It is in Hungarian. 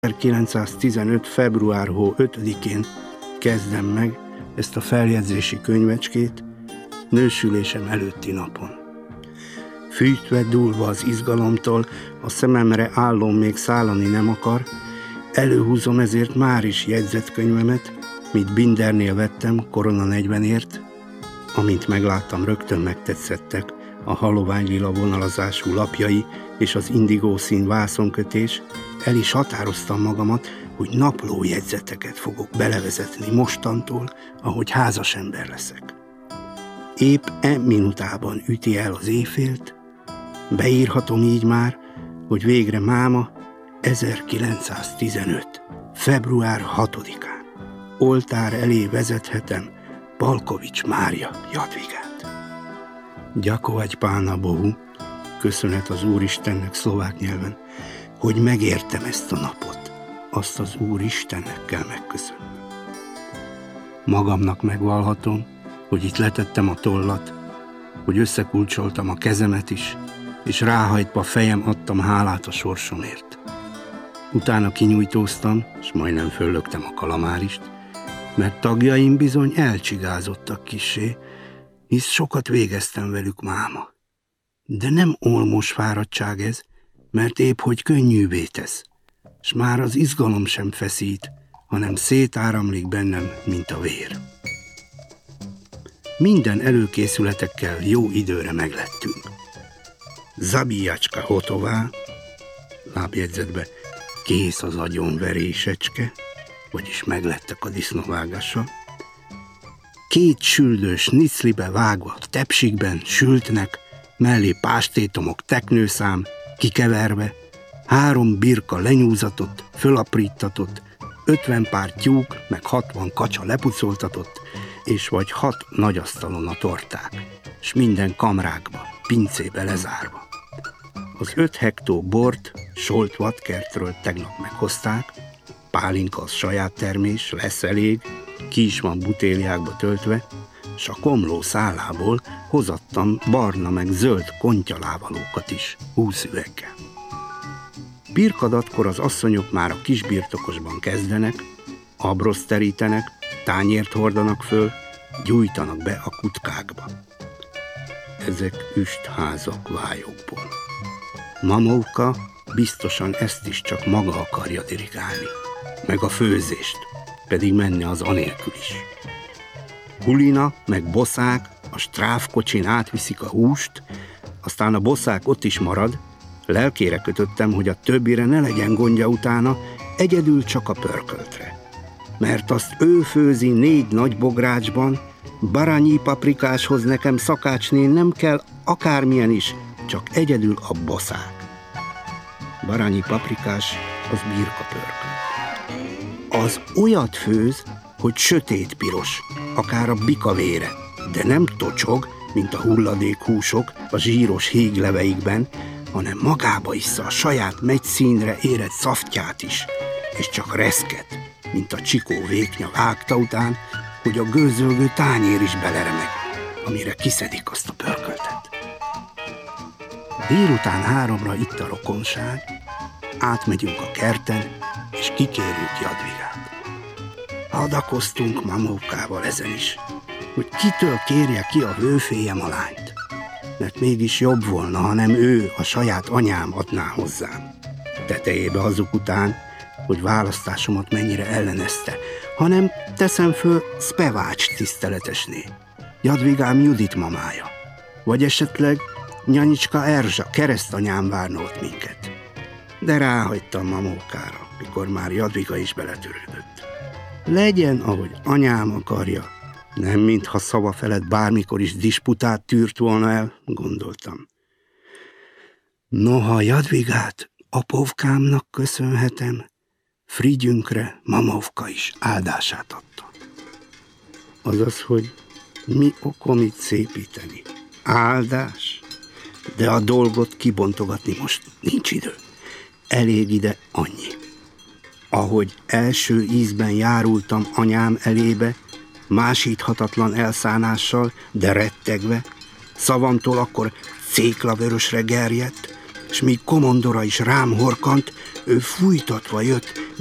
1915. február 5-én kezdem meg ezt a feljegyzési könyvecskét nősülésem előtti napon. Fűtve, dúlva az izgalomtól, a szememre állom még szállani nem akar, előhúzom ezért már is jegyzetkönyvemet, mit Bindernél vettem Korona 40-ért, amint megláttam, rögtön megtetszettek a haloványlila vonalazású lapjai és az indigó szín vászonkötés. El is határoztam magamat, hogy naplójegyzeteket fogok belevezetni mostantól, ahogy házas ember leszek. Épp minutában üti el az éjfélt, beírhatom így már, hogy végre máma 1915. február 6-án oltár elé vezethetem Palkovics Mária Jadvigát. Gyakovagy Pána Bohu, köszönet az Úristennek szlovák nyelven, hogy megértem ezt a napot, azt az Úristennek kell megköszönni. Magamnak megvallhatom, hogy itt letettem a tollat, hogy összekulcsoltam a kezemet is, és ráhajtva fejem adtam hálát a sorsomért. Utána kinyújtóztam, és majdnem föllöktem a kalamárist, mert tagjaim bizony elcsigázottak kissé, hisz sokat végeztem velük máma. De nem olmos fáradtság ez, mert épp hogy könnyűvé tesz, s már az izgalom sem feszít, hanem szétáramlik bennem, mint a vér. Minden előkészületekkel jó időre meglettünk. Zabijacska hotová, lábjegyzetbe, kész az agyonverésecske, vagyis meglettek a disznóvágással. 2 süldős niclibe vágva, tepsikben sültnek, mellé pástétomok teknőszám, kikeverve, 3 birka lenyúzatott, fölapríttatott, 50 pár tyúk, meg 60 kacsa lepucoltatott, és vagy 6 nagyasztalon a torták, s minden kamrákba, pincébe lezárva. Az 5 hektó bort Solt vadkertről tegnap meghozták, pálinka az saját termés, lesz elég, ki is van butéliákba töltve, s a komló szálából hozattam barna meg zöld kontyalávalókat is, 20 üveggel. Birkadatkor az asszonyok már a kisbirtokosban kezdenek, abroszt terítenek, tányért hordanak föl, gyújtanak be a kutkákba. Ezek üstházak vályokból. Mamovka biztosan ezt is csak maga akarja dirigálni, meg a főzést, pedig menne az anélkül is. Hulina meg boszák a stráfkocsin átviszik a húst, aztán a boszák ott is marad, lelkére kötöttem, hogy a többire ne legyen gondja utána, egyedül csak a pörköltre. Mert azt ő főzi 4 nagy bográcsban, baranyi paprikáshoz nekem szakácsnél nem kell akármilyen is, csak egyedül a boszák. Baranyi paprikás az birkapörkölt. Az olyat főz, hogy sötét piros, akár a bikavére, de nem tocsog, mint a hulladékhúsok a zsíros hígleveikben, hanem magába issza a saját megyszínre érett szaftját is, és csak reszket, mint a csikó véknya vágta után, hogy a gőzölgő tányér is beleremeg, amire kiszedik azt a pörköltet. Délután 3-ra itt a rokonság, átmegyünk a kerten, és kikérjük Jadvigát. Hadakoztunk Mamovkával ezen is, hogy kitől kérje ki a hőfélyem a lányt, mert mégis jobb volna, ha nem ő, a saját anyám adná hozzám. Tetejébe azok után, hogy választásomat mennyire ellenezte, hanem teszem föl Szpevács tiszteletesné, Jadvigám Judit mamája, vagy esetleg Nyanyicska Erzsa, keresztanyám várna ott minket. De ráhagytam Mamovkára, mikor már Jadviga is beletörődött. Legyen, ahogy anyám akarja, nem mintha szava felett bármikor is disputát tűrt volna el, gondoltam. Noha Jadvigát apovkámnak köszönhetem, Frigyünkre Mamovka is áldását adta. Azaz, hogy mi okom itt szépíteni? Áldás? De a dolgot kibontogatni most nincs idő. Elég ide annyi. Ahogy első ízben járultam anyám elébe, másíthatatlan elszánással, de rettegve, szavamtól akkor céklavörösre gerjedt, s míg komondora is rám horkant, ő fújtatva jött,